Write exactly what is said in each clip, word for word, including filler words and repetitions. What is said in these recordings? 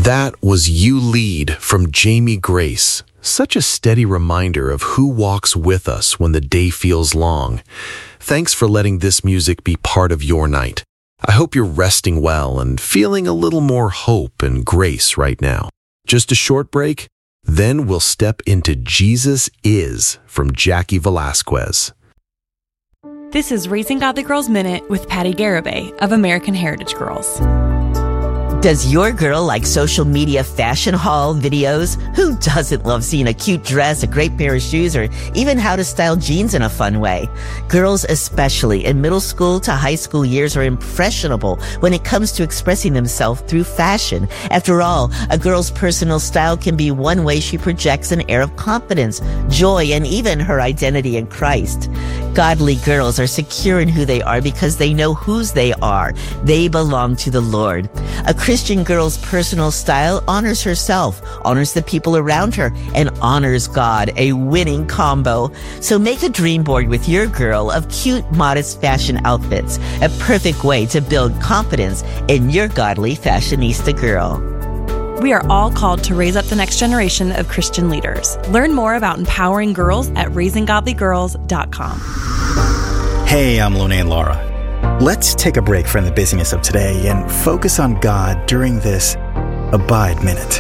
That was You Lead from Jamie Grace. Such a steady reminder of who walks with us when the day feels long. Thanks for letting this music be part of your night. I hope you're resting well and feeling a little more hope and grace right now. Just a short break, then we'll step into Jesus Is from Jackie Velasquez. This is Raising Godly Girls Minute with Patty Garibay of American Heritage Girls. Does your girl like social media fashion haul videos? Who doesn't love seeing a cute dress, a great pair of shoes, or even how to style jeans in a fun way? Girls, especially in middle school to high school years, are impressionable when it comes to expressing themselves through fashion. After all, a girl's personal style can be one way she projects an air of confidence, joy, and even her identity in Christ. Godly girls are secure in who they are because they know whose they are. They belong to the Lord. A Christian girl's personal style honors herself, honors the people around her, and honors God, a winning combo. So make a dream board with your girl of cute, modest fashion outfits, a perfect way to build confidence in your godly fashionista girl. We are all called to raise up the next generation of Christian leaders. Learn more about empowering girls at raising godly girls dot com. Hey, I'm Lone and Laura. Let's take a break from the busyness of today and focus on God during this Abide Minute.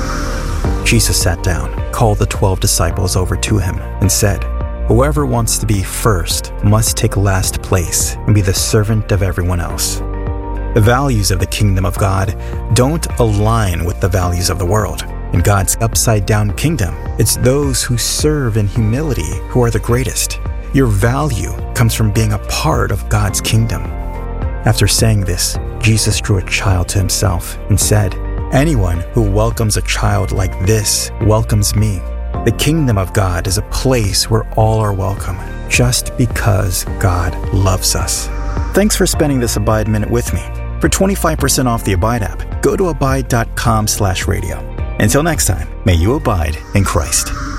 Jesus sat down, called the twelve disciples over to him, and said, "Whoever wants to be first must take last place and be the servant of everyone else." The values of the kingdom of God don't align with the values of the world. In God's upside-down kingdom, it's those who serve in humility who are the greatest. Your value comes from being a part of God's kingdom. After saying this, Jesus drew a child to himself and said, "Anyone who welcomes a child like this welcomes me." The kingdom of God is a place where all are welcome, just because God loves us. Thanks for spending this Abide Minute with me. For twenty-five percent off the Abide app, go to abide dot com slash radio. Until next time, may you abide in Christ.